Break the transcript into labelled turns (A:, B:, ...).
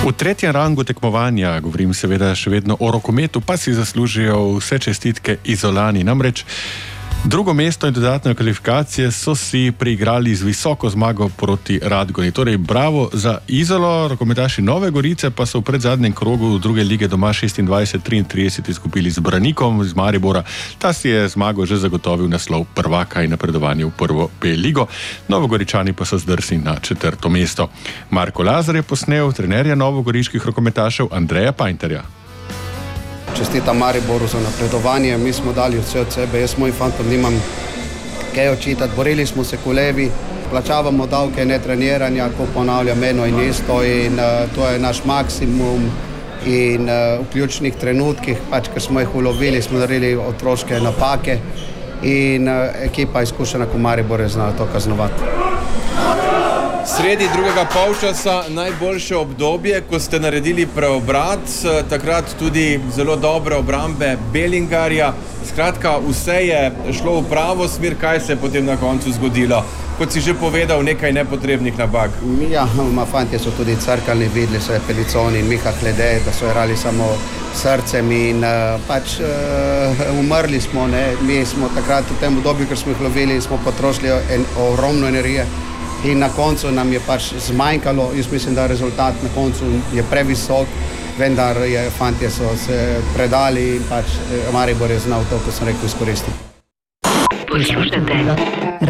A: V tretjem rangu tekmovanja, govorim seveda še vedno o rokometu, pa si zaslužijo vse čestitke Izolani. Namreč drugo mesto in dodatne kvalifikacije so si priigrali z visoko zmago proti Radgoni. Torej, bravo za Izolo, rokometaši Nove Gorice pa so v predzadnjem krogu druge lige doma 26-33 izgubili z Branikom iz Maribora. Ta si je zmago že zagotovil naslov prvaka in napredovanje v prvo B ligo. Novogoričani pa so zdrsni na 4. mesto. Marko Lazar je posnel trenerja novogoriških rokometašev Andreja Painterja.
B: Čestitam Mariboru za napredovanje, mi smo dali vse od sebe, jaz mojim fantom nimam kaj očitati, borili smo se kolevi, plačavamo davke netreniranja, ko ponavljam eno in isto in to je naš maksimum in v ključnih trenutkih, pač ker smo jih ulovili, smo naredili otroške napake in ekipa izkušena ko Maribor je znala to kaznovati.
C: Sredi drugega polčasa najboljše obdobje, ko ste naredili preobrat, takrat tudi zelo dobre obrambe Bellingarja. Skratka, vse je šlo v pravo smer, kaj se je potem na koncu zgodilo? Kot si že povedal, nekaj nepotrebnih napak.
B: Ja, fantje so tudi crkali, videli so Peliconi in Miha Hlede, da so igrali samo srcem in pač umrli smo, ne? Mi smo takrat v tem obdobju, ker smo jih lovili, smo potrošili ogromno energije. In na koncu nam je pač zmanjkalo, jaz mislim, da rezultat na koncu je previsok, vendar fantje so se predali in pač Maribor je znal to, ko sem rekel, izkoristiti.